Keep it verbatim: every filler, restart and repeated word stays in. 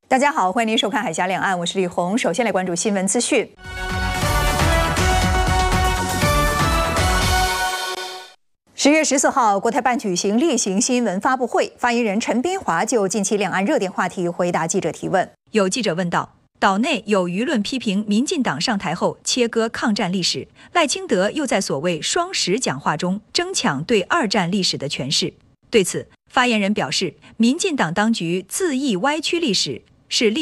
大家好，欢迎您收看《海峡两岸》，我是李红。首先来关注新闻资讯。十月十四号，国台办举行例行新闻发布会，发言人陈斌华就近期两岸热点话题回答记者提问。有记者问道：岛内有舆论批评民进党上台后切割抗战历史，赖清德又在所谓双十讲话中争抢对二战历史的诠释。对此，发言人表示，民进党当局恣意歪曲历史，是历